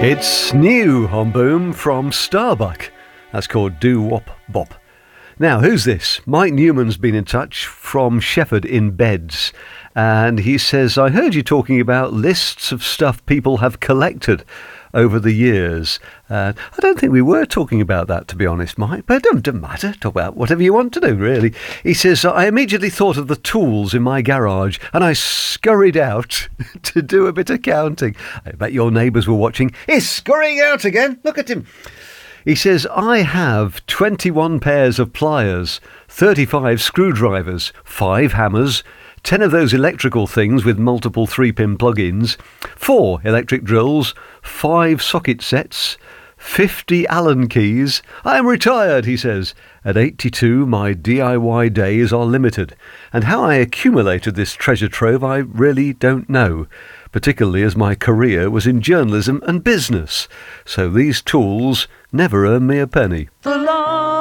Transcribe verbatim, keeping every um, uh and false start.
It's new on Boom from Starbuck. That's called Do Wop Bop. Now, who's this? Mike Newman's been in touch from Shefford in Beds. And he says, I heard you talking about lists of stuff people have collected over the years. Uh, I don't think we were talking about that, to be honest, Mike, but it doesn't, doesn't matter. Talk about whatever you want to do, really. He says, I immediately thought of the tools in my garage and I scurried out to do a bit of counting. I bet your neighbours were watching. He's scurrying out again. Look at him. He says, I have twenty-one pairs of pliers, thirty-five screwdrivers, five hammers, ten of those electrical things with multiple three-pin plug-ins, four electric drills, five socket sets, fifty Allen keys. I am retired, he says. At eighty-two, my D I Y days are limited. And how I accumulated this treasure trove, I really don't know, particularly as my career was in journalism and business. So these tools never earn me a penny.